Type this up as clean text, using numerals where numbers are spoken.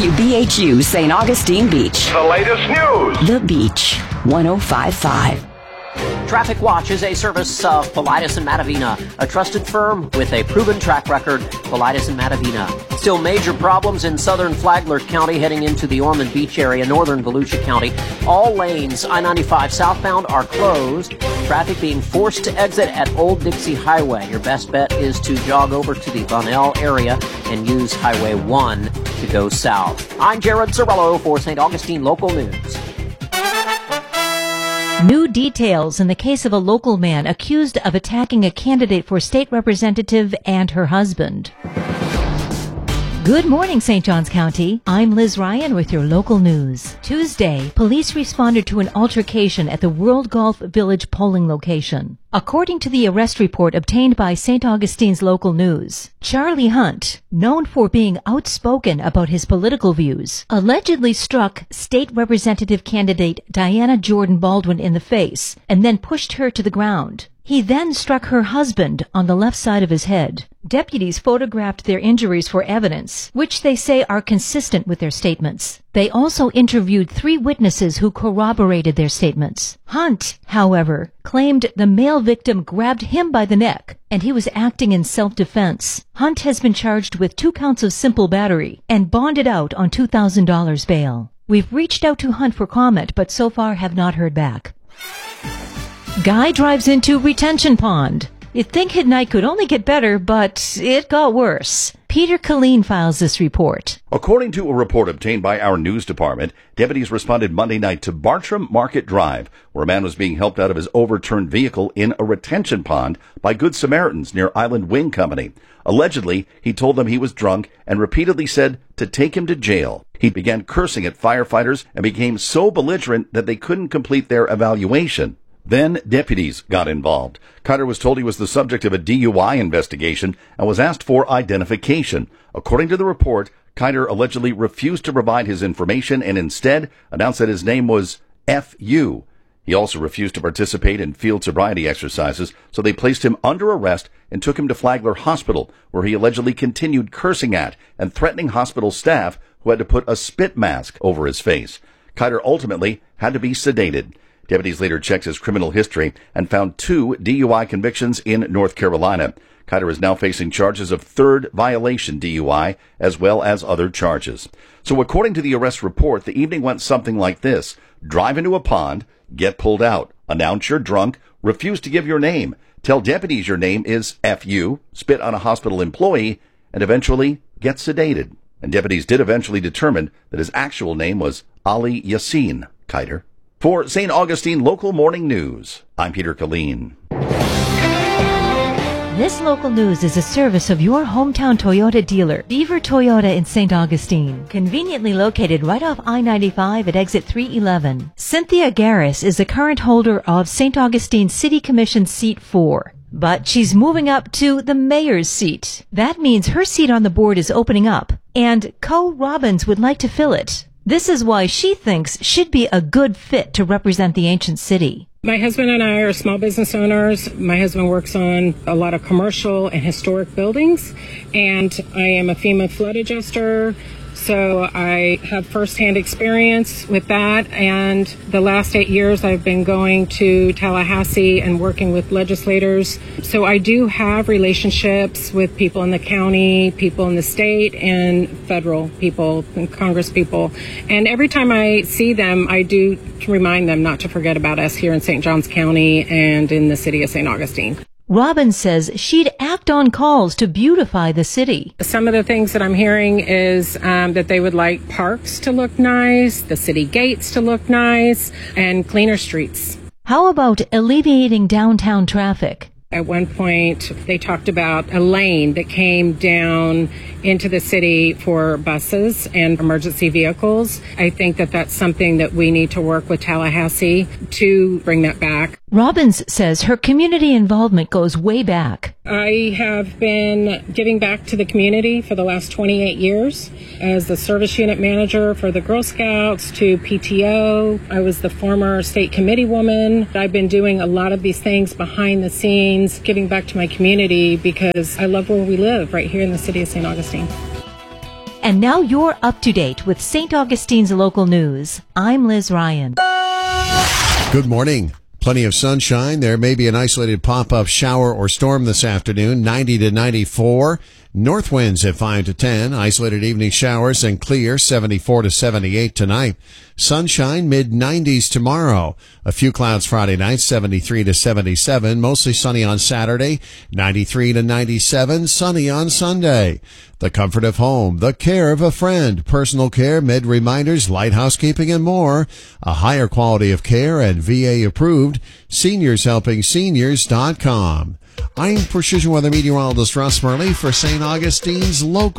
WBHU St. Augustine Beach. The latest news. The Beach, 105.5. Traffic Watch is a service of Paulides and Matavina, a trusted firm with a proven track record. Paulides and Matavina. Still major problems in southern Flagler County heading into the Ormond Beach area, northern Volusia County. All lanes I-95 southbound are closed. Traffic being forced to exit at Old Dixie Highway. Your best bet is to jog over to the Bunnell area and use Highway 1 to go south. I'm Jared Sorello for St. Augustine Local News. New details in the case of a local man accused of attacking a candidate for state representative and her husband. Good morning, St. Johns County. I'm Liz Ryan with your local news. Tuesday, police responded to an altercation at the World Golf Village polling location. According to the arrest report obtained by St. Augustine's local news, Charlie Hunt, known for being outspoken about his political views, allegedly struck state representative candidate Diana Jordan Baldwin in the face and then pushed her to the ground. He then struck her husband on the left side of his head. Deputies photographed their injuries for evidence, which they say are consistent with their statements. They also interviewed 3 witnesses who corroborated their statements. Hunt, however, claimed the male victim grabbed him by the neck and he was acting in self-defense. Hunt has been charged with 2 counts of simple battery and bonded out on $2,000 bail. We've reached out to Hunt for comment, but so far have not heard back. Guy drives into retention pond. You'd think his night could only get better, but it got worse. Peter Killeen files this report. According to a report obtained by our news department, deputies responded Monday night to Bartram Market Drive, where a man was being helped out of his overturned vehicle in a retention pond by Good Samaritans near Island Wing Company. Allegedly, he told them he was drunk and repeatedly said to take him to jail. He began cursing at firefighters and became so belligerent that they couldn't complete their evaluation. Then deputies got involved. Cutter was told he was the subject of a DUI investigation and was asked for identification. According to the report, Cutter allegedly refused to provide his information and instead announced that his name was F.U. He also refused to participate in field sobriety exercises, so they placed him under arrest and took him to Flagler Hospital, where he allegedly continued cursing at and threatening hospital staff who had to put a spit mask over his face. Cutter ultimately had to be sedated. Deputies later checked his criminal history and found 2 DUI convictions in North Carolina. Cutter is now facing charges of 3rd violation DUI as well as other charges. So according to the arrest report, the evening went something like this. Drive into a pond, get pulled out, announce you're drunk, refuse to give your name, tell deputies your name is F.U., spit on a hospital employee, and eventually get sedated. And deputies did eventually determine that his actual name was Ali Yassin Cutter. For St. Augustine Local Morning News, I'm Peter Killeen. This local news is a service of your hometown Toyota dealer, Beaver Toyota in St. Augustine, conveniently located right off I-95 at exit 311. Cynthia Garris is the current holder of St. Augustine City Commission Seat 4. But she's moving up to the mayor's seat. That means her seat on the board is opening up, and Co Robbins would like to fill it. This is why she thinks she'd be a good fit to represent the ancient city. My husband and I are small business owners. My husband works on a lot of commercial and historic buildings, and I am a FEMA flood adjuster. So I have firsthand experience with that, and the last 8 years I've been going to Tallahassee and working with legislators. So I do have relationships with people in the county, people in the state, and federal people and Congress people. And every time I see them, I do remind them not to forget about us here in St. Johns County and in the city of St. Augustine. Robbins says she'd act on calls to beautify the city. Some of the things that I'm hearing is that they would like parks to look nice, the city gates to look nice, and cleaner streets. How about alleviating downtown traffic? At one point, they talked about a lane that came down into the city for buses and emergency vehicles. I think that that's something that we need to work with Tallahassee to bring that back. Robbins says her community involvement goes way back. I have been giving back to the community for the last 28 years as the service unit manager for the Girl Scouts to PTO. I was the former state committee woman. I've been doing a lot of these things behind the scenes, giving back to my community because I love where we live right here in the city of St. Augustine. And now you're up to date with St. Augustine's local news. I'm Liz Ryan. Good morning. Plenty of sunshine. There may be an isolated pop-up shower or storm this afternoon, 90 to 94. North winds at 5 to 10. Isolated evening showers and clear, 74 to 78 tonight. Sunshine, mid-90s tomorrow. A few clouds Friday night, 73 to 77. Mostly sunny on Saturday, 93 to 97. Sunny on Sunday. The comfort of home, the care of a friend, personal care, med reminders, light housekeeping, and more. A higher quality of care and VA approved. SeniorsHelpingSeniors.com. I'm Precision Weather Meteorologist Russ Murley for St. Augustine's local